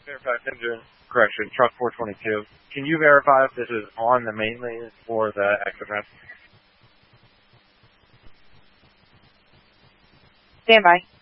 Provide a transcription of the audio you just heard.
Fairfax engine correction, truck 422. Can you verify if this is on the main lane or the exit ramp? Stand by.